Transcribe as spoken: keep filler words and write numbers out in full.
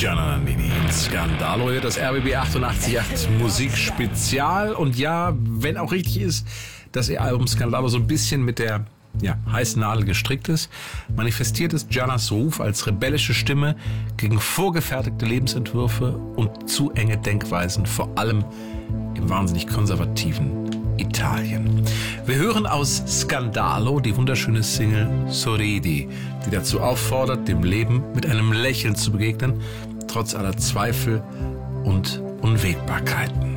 Gianna Nannini, Skandalo, hier das R B B achtundachtzig Komma acht Musikspezial. Und ja, wenn auch richtig ist, dass ihr Album Skandalo so ein bisschen mit der ja, heißen Nadel gestrickt ist, manifestiert es Giannas Ruf als rebellische Stimme gegen vorgefertigte Lebensentwürfe und zu enge Denkweisen, vor allem im wahnsinnig konservativen Italien. Wir hören aus Skandalo die wunderschöne Single Sorridi, die dazu auffordert, dem Leben mit einem Lächeln zu begegnen, trotz aller Zweifel und Unwägbarkeiten.